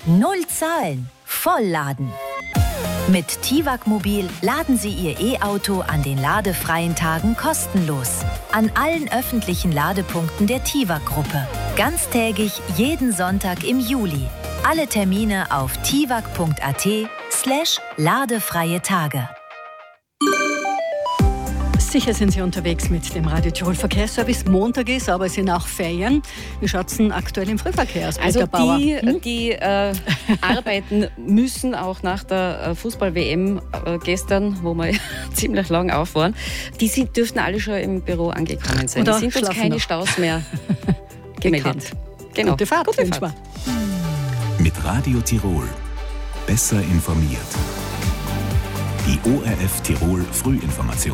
Null Zahlen, Vollladen. Mit TIWAG Mobil laden Sie Ihr E-Auto an den ladefreien Tagen kostenlos. An allen öffentlichen Ladepunkten der TIWAG-Gruppe. Ganztägig jeden Sonntag im Juli. Alle Termine auf tiwag.at/ladefreie Tage. Sicher sind Sie unterwegs mit dem Radio Tirol Verkehrsservice. Montag ist, aber es sind auch Ferien. Wie schaut es denn aktuell im Frühverkehr aus, Also Peter Bauer? die arbeiten müssen auch nach der Fußball-WM gestern, wo wir ziemlich lang auf waren. Die dürften alle schon im Büro angekommen sein. Oder es sind uns keine noch. Staus mehr gemeldet. Genau. Gute Fahrt. Mit Radio Tirol. Besser informiert. Die ORF Tirol Frühinformation.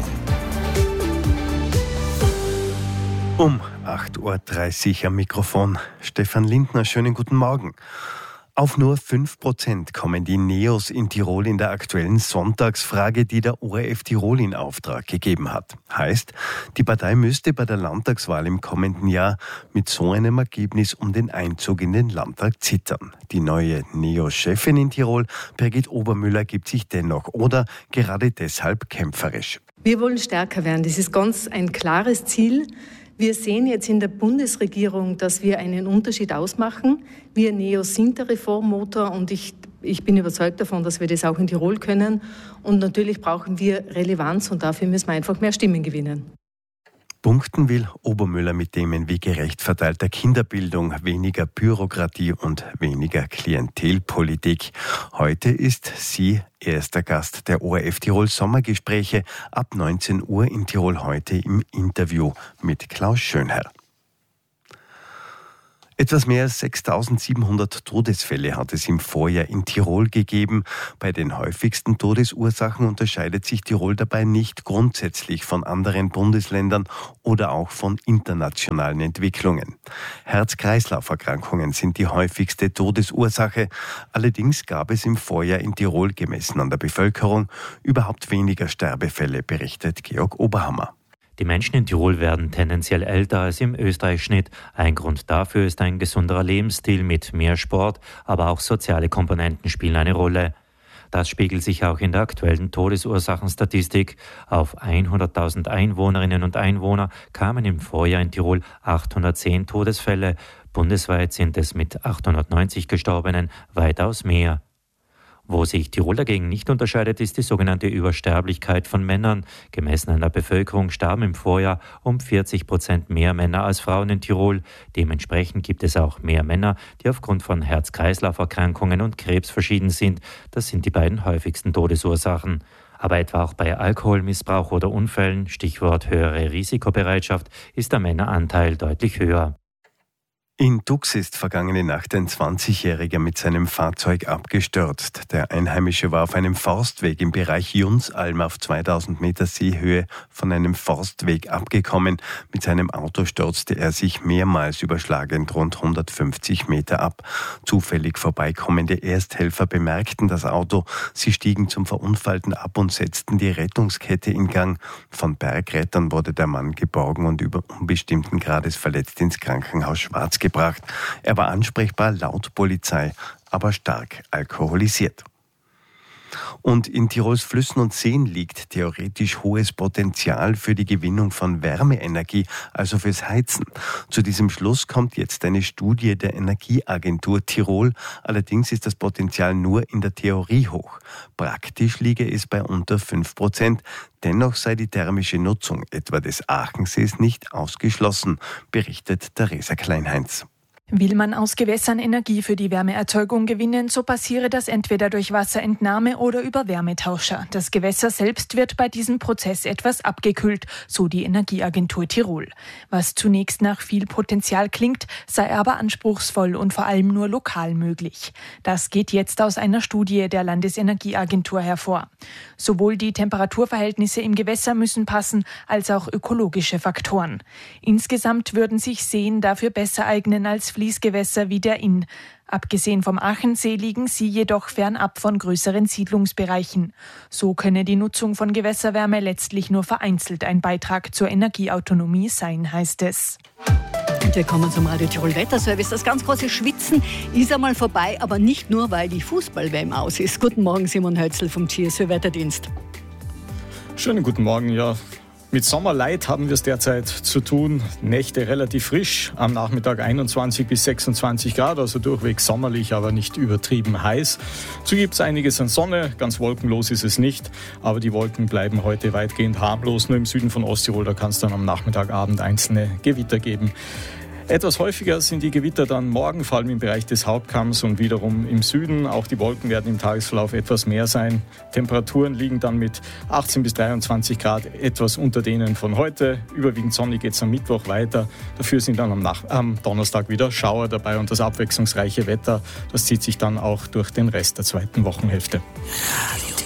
Um 8.30 Uhr am Mikrofon Stefan Lindner. Schönen guten Morgen. Auf nur 5% kommen die Neos in Tirol in der aktuellen Sonntagsfrage, die der ORF Tirol in Auftrag gegeben hat. Heißt, die Partei müsste bei der Landtagswahl im kommenden Jahr mit so einem Ergebnis um den Einzug in den Landtag zittern. Die neue Neo-Chefin in Tirol, Birgit Obermüller, gibt sich dennoch oder gerade deshalb kämpferisch. Wir wollen stärker werden. Das ist ganz ein klares Ziel. Wir sehen jetzt in der Bundesregierung, dass wir einen Unterschied ausmachen. Wir Neos sind der Reformmotor und ich bin überzeugt davon, dass wir das auch in Tirol können. Und natürlich brauchen wir Relevanz und dafür müssen wir einfach mehr Stimmen gewinnen. Punkten will Obermüller mit Themen wie gerecht verteilter Kinderbildung, weniger Bürokratie und weniger Klientelpolitik. Heute ist sie erster Gast der ORF Tirol Sommergespräche ab 19 Uhr in Tirol heute im Interview mit Klaus Schönherr. Etwas mehr als 6.700 Todesfälle hat es im Vorjahr in Tirol gegeben. Bei den häufigsten Todesursachen unterscheidet sich Tirol dabei nicht grundsätzlich von anderen Bundesländern oder auch von internationalen Entwicklungen. Herz-Kreislauf-Erkrankungen sind die häufigste Todesursache. Allerdings gab es im Vorjahr in Tirol, gemessen an der Bevölkerung, überhaupt weniger Sterbefälle, berichtet Georg Oberhammer. Die Menschen in Tirol werden tendenziell älter als im Österreich-Schnitt. Ein Grund dafür ist ein gesunderer Lebensstil mit mehr Sport, aber auch soziale Komponenten spielen eine Rolle. Das spiegelt sich auch in der aktuellen Todesursachenstatistik. Auf 100.000 Einwohnerinnen und Einwohner kamen im Vorjahr in Tirol 810 Todesfälle. Bundesweit sind es mit 890 Gestorbenen weitaus mehr. Wo sich Tirol dagegen nicht unterscheidet, ist die sogenannte Übersterblichkeit von Männern. Gemessen an der Bevölkerung starben im Vorjahr um 40% mehr Männer als Frauen in Tirol. Dementsprechend gibt es auch mehr Männer, die aufgrund von Herz-Kreislauf-Erkrankungen und Krebs verschieden sind. Das sind die beiden häufigsten Todesursachen. Aber etwa auch bei Alkoholmissbrauch oder Unfällen, Stichwort höhere Risikobereitschaft, ist der Männeranteil deutlich höher. In Dux ist vergangene Nacht ein 20-Jähriger mit seinem Fahrzeug abgestürzt. Der Einheimische war auf einem Forstweg im Bereich Junsalm auf 2000 Meter Seehöhe von einem Forstweg abgekommen. Mit seinem Auto stürzte er sich mehrmals überschlagend rund 150 Meter ab. Zufällig vorbeikommende Ersthelfer bemerkten das Auto. Sie stiegen zum Verunfallten ab und setzten die Rettungskette in Gang. Von Bergrettern wurde der Mann geborgen und über unbestimmten Grades verletzt ins Krankenhaus Schwarz gebracht. Er war ansprechbar laut Polizei, aber stark alkoholisiert. Und in Tirols Flüssen und Seen liegt theoretisch hohes Potenzial für die Gewinnung von Wärmeenergie, also fürs Heizen. Zu diesem Schluss kommt jetzt eine Studie der Energieagentur Tirol. Allerdings ist das Potenzial nur in der Theorie hoch. Praktisch liege es bei unter 5%. Dennoch sei die thermische Nutzung etwa des Aachensees nicht ausgeschlossen, berichtet Theresa Kleinheinz. Will man aus Gewässern Energie für die Wärmeerzeugung gewinnen, so passiere das entweder durch Wasserentnahme oder über Wärmetauscher. Das Gewässer selbst wird bei diesem Prozess etwas abgekühlt, so die Energieagentur Tirol. Was zunächst nach viel Potenzial klingt, sei aber anspruchsvoll und vor allem nur lokal möglich. Das geht jetzt aus einer Studie der Landesenergieagentur hervor. Sowohl die Temperaturverhältnisse im Gewässer müssen passen, als auch ökologische Faktoren. Insgesamt würden sich Seen dafür besser eignen als Fließgewässer wie der Inn. Abgesehen vom Aachensee liegen sie jedoch fernab von größeren Siedlungsbereichen. So könne die Nutzung von Gewässerwärme letztlich nur vereinzelt ein Beitrag zur Energieautonomie sein, heißt es. Und wir kommen zum Radio Tirol Wetterservice. Das ganz große Schwitzen ist einmal vorbei, aber nicht nur, weil die Fußball-WM aus ist. Guten Morgen, Simon Hötzl vom GSÖ Wetterdienst. Schönen guten Morgen, ja. Mit Sommerlight haben wir es derzeit zu tun. Nächte relativ frisch, am Nachmittag 21 bis 26 Grad, also durchweg sommerlich, aber nicht übertrieben heiß. So gibt es einiges an Sonne, ganz wolkenlos ist es nicht, aber die Wolken bleiben heute weitgehend harmlos. Nur im Süden von Osttirol, da kann es dann am Nachmittagabend einzelne Gewitter geben. Etwas häufiger sind die Gewitter dann morgen, vor allem im Bereich des Hauptkamms und wiederum im Süden. Auch die Wolken werden im Tagesverlauf etwas mehr sein. Temperaturen liegen dann mit 18 bis 23 Grad etwas unter denen von heute. Überwiegend sonnig geht es am Mittwoch weiter. Dafür sind dann am Donnerstag wieder Schauer dabei und das abwechslungsreiche Wetter, das zieht sich dann auch durch den Rest der zweiten Wochenhälfte. Radio